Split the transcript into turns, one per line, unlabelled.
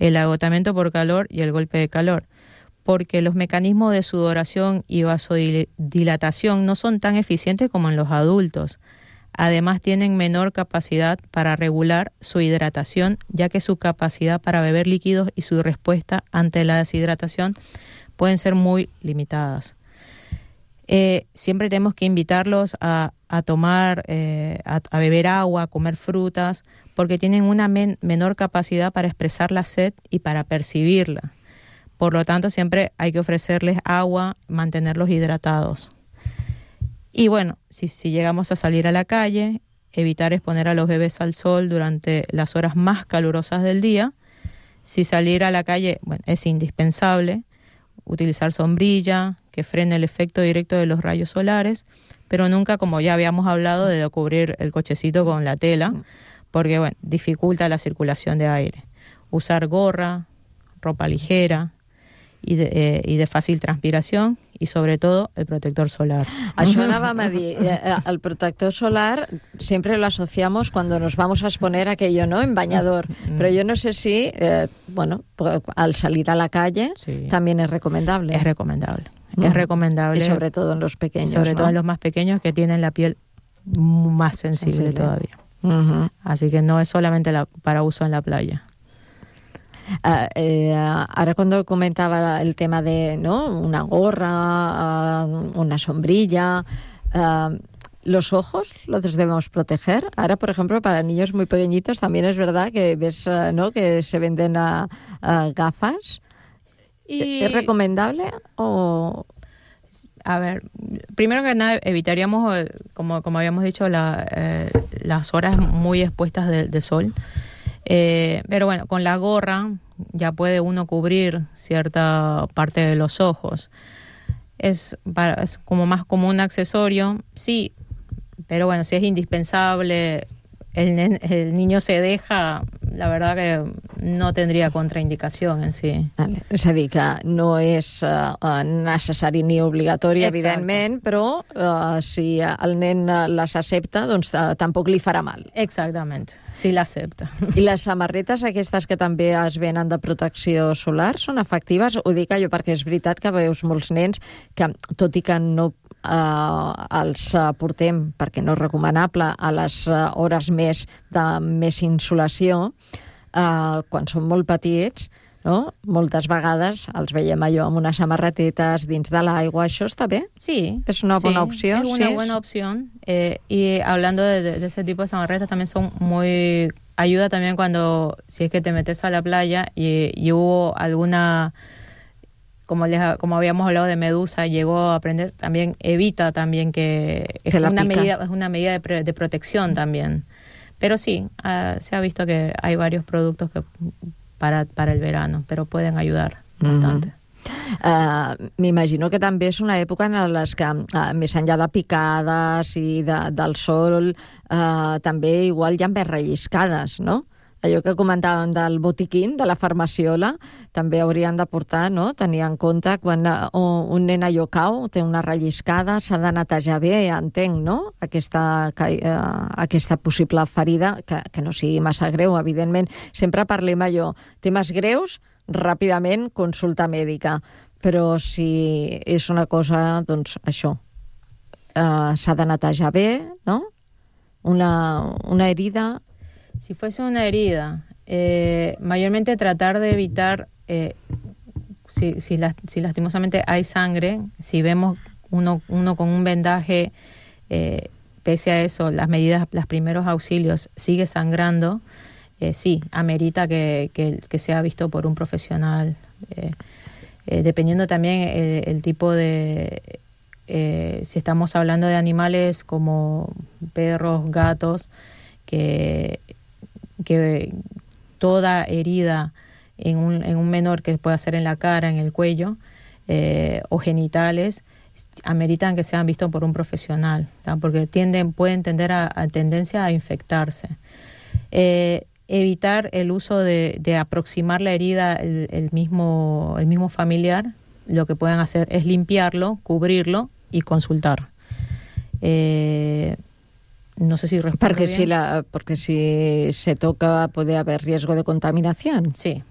el agotamiento por calor y el golpe de calor, porque los mecanismos de sudoración y vasodilatación no son tan eficientes como en los adultos. Además, tienen menor capacidad para regular su hidratación, ya que su capacidad para beber líquidos y su respuesta ante la deshidratación pueden ser muy limitadas. Siempre tenemos que invitarlos a tomar, a beber agua, a comer frutas, porque tienen una menor capacidad para expresar la sed y para percibirla. Por lo tanto, siempre hay que ofrecerles agua, mantenerlos hidratados. Y bueno, si llegamos a salir a la calle, evitar exponer a los bebés al sol durante las horas más calurosas del día. Si salir a la calle, bueno, es indispensable utilizar sombrilla que frene el efecto directo de los rayos solares, pero nunca, como ya habíamos hablado, de cubrir el cochecito con la tela, porque bueno, dificulta la circulación de aire. Usar gorra, ropa ligera i de fàcil transpiració i sobretot el protector solar.
Això anàvem a dir, el protector solar siempre lo asociamos cuando nos vamos a exponer aquello, ¿no? En bañador, pero yo no sé si, bueno, al salir a la calle sí, también es recomendable.
Es recomendable. Es recomendable.
Y sobre todo en los pequeños,
sobre todo
¿no?
en los más pequeños que tienen la piel más sensible todavía. Así que no es solamente para uso en la playa.
Ahora cuando comentaba el tema de, ¿no?, una gorra, una sombrilla, los ojos los debemos proteger. Ahora, por ejemplo, para niños muy pequeñitos también es verdad que ves, ¿no?, que se venden gafas. ¿Es recomendable o...?
A ver, primero que nada evitaríamos, como habíamos dicho, las horas muy expuestas de sol. Pero bueno, con la gorra ya puede uno cubrir cierta parte de los ojos. Es como más como un accesorio, sí, pero bueno, si es indispensable, el niño se deja, la verdad que no tendría contraindicación en sí.
Vale. És a dir, que no és necessari ni obligatori,
exacte,
evidentment, però si el nen les accepta, doncs tampoc li farà mal.
Exactament, si l'accepta.
I les samarretes aquestes que també es venen de protecció solar són efectives? Ho dic jo perquè és veritat que veus molts nens que, tot i que no els portem, perquè no és recomanable, a les hores de més insolació, quan són molt petits, no?, moltes vegades els veiem allò amb unes samarretetes dins de l'aigua. ¿Això està bé?
Sí.
¿Es una buena opción?
Es una buena opción. Y hablando de ese tipo de samarretas, también son muy... Ayuda también cuando, si es que te metes a la playa y hubo alguna... Como habíamos hablado de medusa, llegó a prender, también evita también que es una medida de protección también. Pero sí, se ha visto que hay varios productos que para el verano, pero pueden ayudar bastante.
M'imagino que també és una època en les que, més enllà de picades i del sol, també igual hi ha més relliscades, no? Allò que comentàvem del botiquín, de la farmaciola, també haurien de portar, no?, tenir en compte quan un nen allò cau, té una relliscada, s'ha de netejar bé, entenc, no?, aquesta possible ferida, que no sigui massa greu, evidentment. Sempre parlem allò, temes greus, ràpidament consulta mèdica, però si és una cosa, doncs això, s'ha de netejar bé, no?, una herida...
Si fuese una herida, mayormente tratar de evitar, si lastimosamente hay sangre, si vemos uno con un vendaje, pese a eso, los primeros auxilios sigue sangrando, sí, amerita que sea visto por un profesional. Dependiendo también el tipo de... si estamos hablando de animales como perros, gatos, que toda herida en un menor que pueda ser en la cara, en el cuello o genitales, ameritan que sean vistos por un profesional, ¿tá? Porque pueden tender a tendencia a infectarse. Evitar el uso de aproximar la herida el mismo familiar. Lo que pueden hacer es limpiarlo, cubrirlo y consultar. No sé si respondo bien.
Porque si se toca puede haber riesgo de contaminación.
Sí,